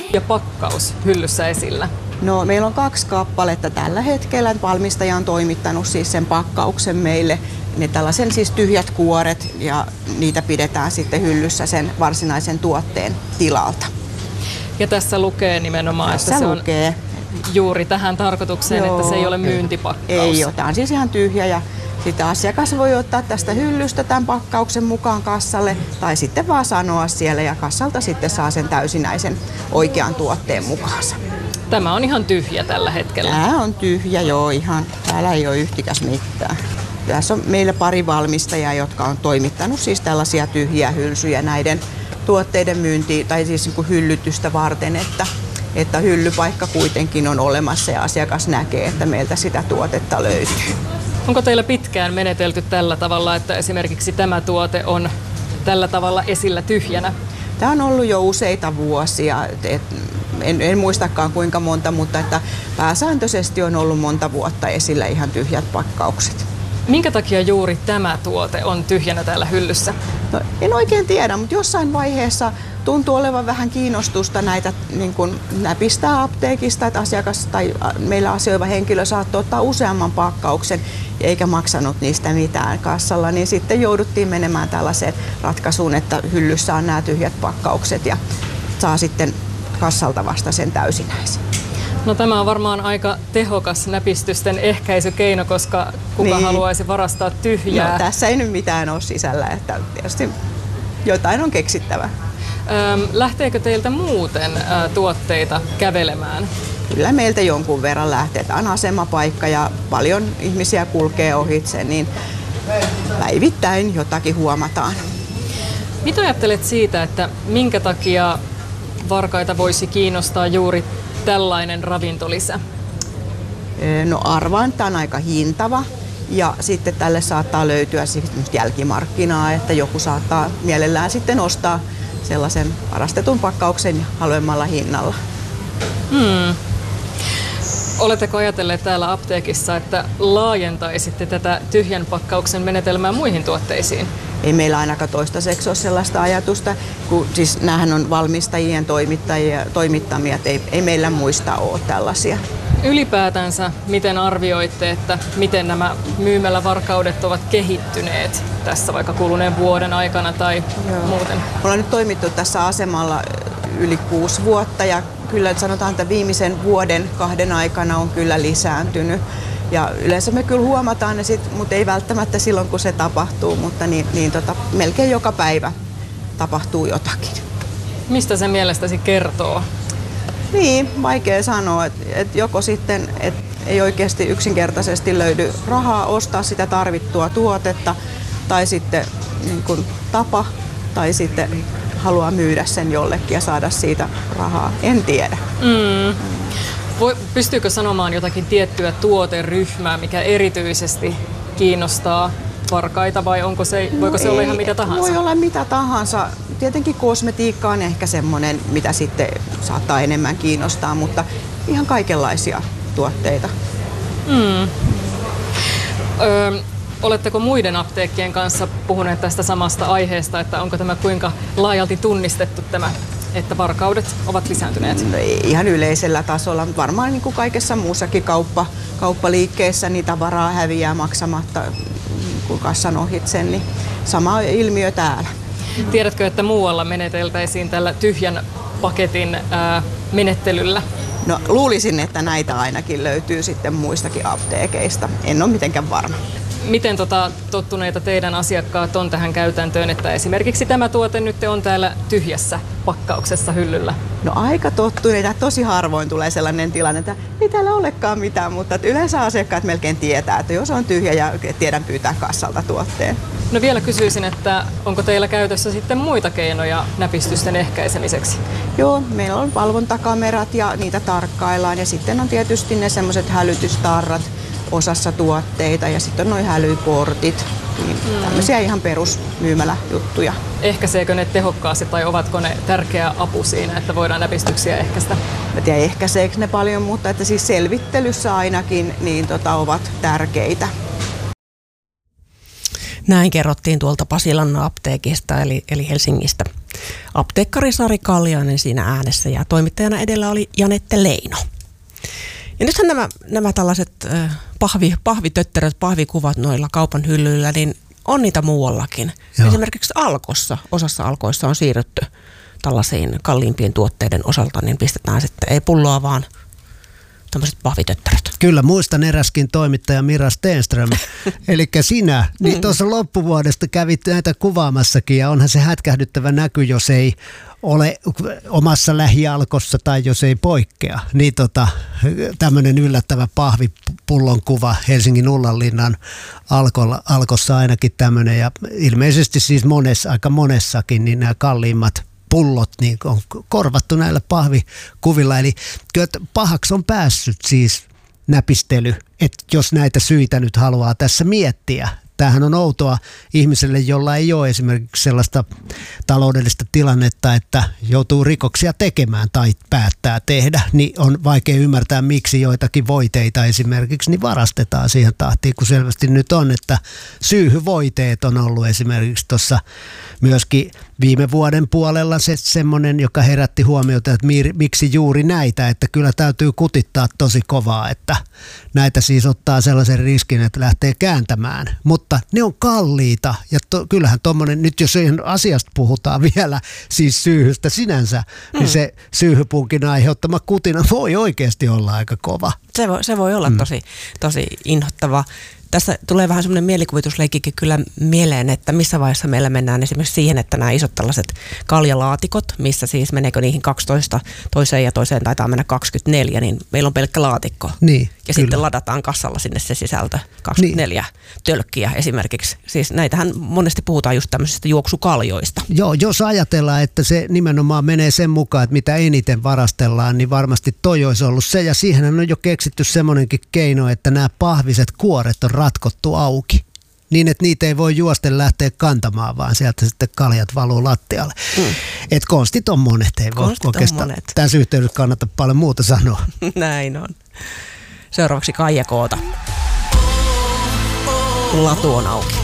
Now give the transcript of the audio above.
ja pakkaus hyllyssä esillä? No, meillä on 2 kappaletta tällä hetkellä. Valmistaja on toimittanut siis sen pakkauksen meille. Ne tällaisen siis tyhjät kuoret ja niitä pidetään sitten hyllyssä sen varsinaisen tuotteen tilalta. Ja tässä lukee nimenomaan, tässä että se lukee on juuri tähän tarkoitukseen, että se ei ole myyntipakkaus. Ei ole, tämä on siis ihan tyhjä ja sitten asiakas voi ottaa tästä hyllystä tämän pakkauksen mukaan kassalle tai sitten vaan sanoa siellä ja kassalta sitten saa sen täysinäisen oikean tuotteen mukaansa. Tämä on ihan tyhjä tällä hetkellä. Tämä on tyhjä, joo, ihan. Täällä ei ole yhtikäs mitään. Tässä on meillä pari valmistajaa, jotka on toimittanut siis tällaisia tyhjiä hylsyjä näiden tuotteiden myyntiin tai siis niin kuin hyllytystä varten, että hyllypaikka kuitenkin on olemassa ja asiakas näkee, että meiltä sitä tuotetta löytyy. Onko teillä pitkään menetelty tällä tavalla, että esimerkiksi tämä tuote on tällä tavalla esillä tyhjänä? Tämä on ollut jo useita vuosia. En muistakaan kuinka monta, mutta että pääsääntöisesti on ollut monta vuotta esillä ihan tyhjät pakkaukset. Minkä takia juuri tämä tuote on tyhjänä täällä hyllyssä? No, en oikein tiedä, mutta jossain vaiheessa tuntuu olevan vähän kiinnostusta näitä niin kuin näpistää apteekista, että asiakas tai meillä asioiva henkilö saattoi ottaa useamman pakkauksen eikä maksanut niistä mitään kassalla, niin sitten jouduttiin menemään tällaiseen ratkaisuun, että hyllyssä on nämä tyhjät pakkaukset ja saa sitten kassalta vasta sen täysinäisen. No tämä on varmaan aika tehokas näpistysten ehkäisykeino, koska kuka haluaisi varastaa tyhjää? No, tässä ei nyt mitään ole sisällä, että tietysti jotain on keksittävä. Lähteekö teiltä muuten tuotteita kävelemään? Kyllä meiltä jonkun verran lähtee. Tämä on asemapaikka ja paljon ihmisiä kulkee ohitse, niin päivittäin jotakin huomataan. Mitä ajattelet siitä, että minkä takia varkaita voisi kiinnostaa juuri tällainen ravintolisä? No arvaan, tämä on aika hintava ja sitten tälle saattaa löytyä jälkimarkkinaa, että joku saattaa mielellään sitten ostaa sellaisen varastetun pakkauksen halvemmalla hinnalla. Oletteko ajatelleet täällä apteekissa, että laajentaisitte tätä tyhjän pakkauksen menetelmää muihin tuotteisiin? Ei meillä ainakaan toistaiseksi ole sellaista ajatusta, kun siis näähän on valmistajien toimittamia, että ei meillä muista ole tällaisia. Ylipäätänsä, miten arvioitte, että miten nämä myymälävarkaudet ovat kehittyneet tässä vaikka kuluneen vuoden aikana tai muuten? Me ollaan nyt toimittu tässä asemalla yli 6 vuotta ja kyllä sanotaan, että viimeisen 1-2 aikana on kyllä lisääntynyt. Ja yleensä me kyllä huomataan ne sit, mutta ei välttämättä silloin kun se tapahtuu, mutta melkein joka päivä tapahtuu jotakin. Mistä se mielestäsi kertoo? Niin, vaikea sanoa, että joko sitten ei oikeasti yksinkertaisesti löydy rahaa ostaa sitä tarvittua tuotetta tai sitten niin kuin tapa tai sitten haluaa myydä sen jollekin ja saada siitä rahaa. En tiedä. Pystyykö sanomaan jotakin tiettyä tuoteryhmää, mikä erityisesti kiinnostaa varkaita vai voiko se olla ihan mitä tahansa? Voi olla mitä tahansa. Tietenkin kosmetiikka on ehkä semmoinen, mitä sitten saattaa enemmän kiinnostaa, mutta ihan kaikenlaisia tuotteita. Oletteko muiden apteekkien kanssa puhuneet tästä samasta aiheesta, että onko tämä kuinka laajalti tunnistettu tämä, että varkaudet ovat lisääntyneet? No ei ihan yleisellä tasolla, mutta varmaan niin kuin kaikessa muussakin kauppaliikkeessä niin tavaraa häviää maksamatta kuin kassan ohitse, niin sama ilmiö täällä. Tiedätkö, että muualla meneteltäisiin tällä tyhjän paketin menettelyllä? No luulisin, että näitä ainakin löytyy sitten muistakin apteekeista. En ole mitenkään varma. Miten tottuneita teidän asiakkaat on tähän käytäntöön, että esimerkiksi tämä tuote nyt on täällä tyhjässä pakkauksessa hyllyllä? No aika tottuneita. Tosi harvoin tulee sellainen tilanne, että ei täällä olekaan mitään, mutta yleensä asiakkaat melkein tietää, että jos on tyhjä ja tiedän pyytää kassalta tuotteen. No vielä kysyisin, että onko teillä käytössä sitten muita keinoja näpistysten ehkäisemiseksi? Joo, meillä on valvontakamerat ja niitä tarkkaillaan ja sitten on tietysti ne semmoiset hälytystarrat osassa tuotteita ja sitten on noin hälyportit, niin tämmöisiä ihan perusmyymäläjuttuja. Ehkäiseekö ne tehokkaasti tai ovatko ne tärkeä apu siinä, että voidaan näpistyksiä ehkäistä? Mä tiedän ehkäiseekö ne paljon, mutta että siis selvittelyssä ainakin niin ovat tärkeitä. Näin kerrottiin tuolta Pasilan apteekista eli Helsingistä. Apteekkari Sari Kallioinen siinä äänessä ja toimittajana edellä oli Janette Leino. Ja nythän nämä tällaiset pahvitötteröt, pahvikuvat noilla kaupan hyllyillä, niin on niitä muuallakin. Joo. Esimerkiksi Alkossa, osassa Alkoissa on siirrytty tällaisiin kalliimpien tuotteiden osalta, niin pistetään sitten ei pulloa, vaan tämmöiset pahvitötteröt. Kyllä, muistan eräskin toimittaja Mira Stenström, eli sinä, niin tuossa loppuvuodesta kävit näitä kuvaamassakin, ja onhan se hätkähdyttävä näky, jos ei ole omassa lähialkossa tai jos ei poikkea. Niin tämmöinen yllättävä pahvipullon kuva Helsingin Ullanlinnan Alkossa ainakin tämmöinen, ja ilmeisesti siis aika monessakin, niin nämä kalliimmat pullot niin on korvattu näillä pahvikuvilla. Eli kyllä pahaksi on päässyt siis näpistely, että jos näitä syitä nyt haluaa tässä miettiä. Tämähän on outoa ihmiselle, jolla ei ole esimerkiksi sellaista taloudellista tilannetta, että joutuu rikoksia tekemään tai päättää tehdä, niin on vaikea ymmärtää, miksi joitakin voiteita esimerkiksi niin varastetaan siihen tahtiin, kun selvästi nyt on, että syyhyvoiteet on ollut esimerkiksi tuossa myöskin viime vuoden puolella semmoinen, joka herätti huomiota, että miksi juuri näitä, että kyllä täytyy kutittaa tosi kovaa, että näitä siis ottaa sellaisen riskin, että lähtee kääntämään, mutta ne on kalliita ja kyllähän tuommoinen, nyt jos asiasta puhutaan vielä siis syyhystä sinänsä, niin se syyhypunkin aiheuttama kutina voi oikeasti olla aika kova. Se voi olla tosi inhottava. Tässä tulee vähän semmoinen mielikuvitusleikkikin kyllä mieleen, että missä vaiheessa meillä mennään esimerkiksi siihen, että nämä isot tällaiset kaljalaatikot, missä siis meneekö niihin 12 toiseen ja toiseen taitaa mennä 24, niin meillä on pelkkä laatikko. Niin, ja kyllä. sitten ladataan kassalla sinne se sisältö, 24 tölkkiä esimerkiksi. Siis näitähän monesti puhutaan just tämmöisistä juoksukaljoista. Joo, jos ajatellaan, että se nimenomaan menee sen mukaan, että mitä eniten varastellaan, niin varmasti toi olisi ollut se. Ja siihen on jo keksitty semmoinenkin keino, että nämä pahviset kuoret on ratkottu auki. Niin, että niitä ei voi juosten lähteä kantamaan, vaan sieltä sitten kaljat valuu lattialle. Et konstit on monet, ei voi oikeastaan tässä yhteydessä kannata paljon muuta sanoa. Näin on. Seuraavaksi Kaija Koota. Latu on auki.